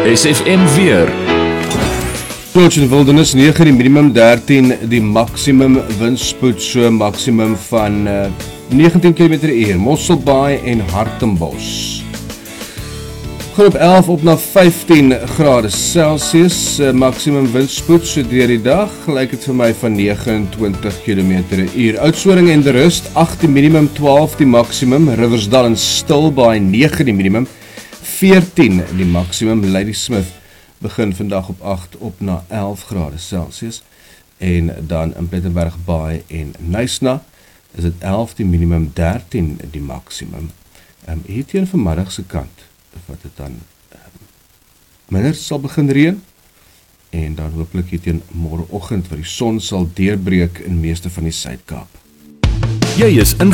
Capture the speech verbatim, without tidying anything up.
S F M weer. George in Wildernis negen, die minimum dertien, die maximum windspoed so maximum van uh, negentien kilometer per uur, Mosselbaai en Hartenbos. Gaan op elf op na vyftien grade Celsius, uh, maximum windspoed so deur die dag, lyk het vir my van negenentwintig kilometer per uur. Oudtshoorn en De Rust, agt die minimum, twaalf die maximum, Riversdal en Stilbaai, negen die minimum, veertien die maximum, Ladysmith begin vandag op agt op na elf grade Celsius en dan in Plettenberg Baai en Nysna is het elf die minimum, dertien die maximum. Um, hier teen vanmiddag se kant wat het dan um, minder sal begin reën en dan hopelik hier teen môreoggend waar die son sal deurbreek in meeste van die Suid-Kaap. Jy is in